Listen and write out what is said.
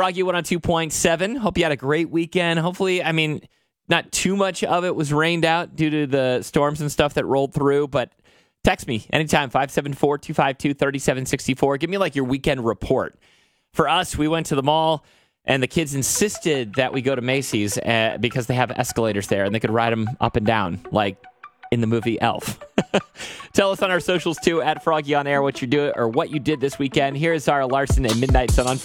Froggy 102.7. Hope you had a great weekend. Hopefully, not too much of it was rained out due to the storms and stuff that rolled through, but text me anytime, 574-252-3764. Give me your weekend report. For us, we went to the mall, and the kids insisted that we go to Macy's because they have escalators there, and they could ride them up and down, like in the movie Elf. Tell us on our socials, too, at Froggy on Air, what you do or what you did this weekend. Here's Zara Larson and Midnight Sun on